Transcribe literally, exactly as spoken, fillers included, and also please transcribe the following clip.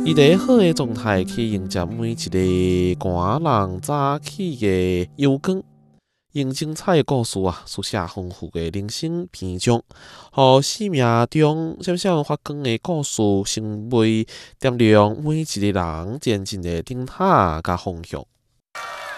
以伫好的状态去迎接每一个寒人早起的阳光，用精彩的故事啊，书写丰富的人生篇章，互生命中闪闪发光的故事，成为点亮每一个人前进的灯塔甲方向。